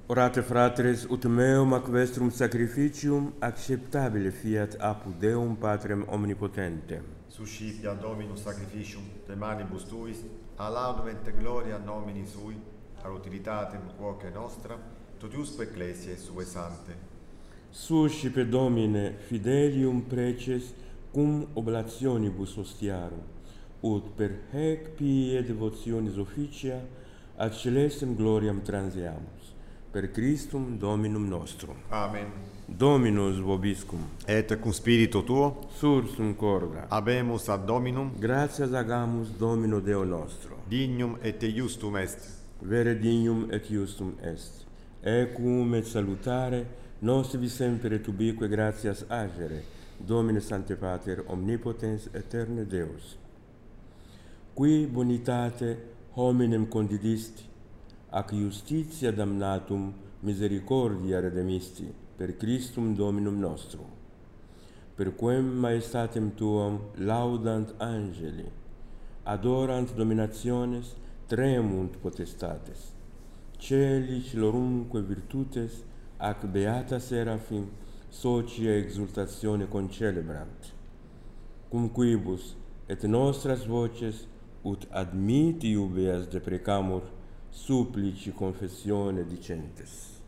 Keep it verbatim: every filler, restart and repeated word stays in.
Orate fratres, ut meum ac vestrum sacrificium acceptabile fiat apud Deum Patrem omnipotentem. Suscipia Dominus sacrificium de manibus tuis, a laudum et gloria nomini sui, a utilitatem quoque nostra, totiusque ecclesiae sue sante. Suscipe Domine fidelium preces cum oblationibus ostiarum, ut per haec pie devotionis officia ad celestem gloriam transeamus. Per Christum Dominum nostrum. Amen. Dominus vobiscum. Et cum spiritu tuo, Sursum corda. habemus ad Dominum, Gratias agamus Domino Deo nostro. dignum et justum est. Vere dignum et justum est. Ecum et salutare, nos vi semper et ubique gratias agere, Domine Sancte Pater, omnipotens aeterne Deus. Qui bonitate hominem condidisti, ac justitia damnatum misericordia redemisti, per Christum Dominum nostrum. Per quem maestatem tuam laudant angeli, adorant dominationes, tremunt potestates, celi celorumque virtutes, ac beata serafim, socia exultatione concelebrant. Cum quibus et nostras voces, ut admiti ubeas deprecamur, supplici confessione dicentes.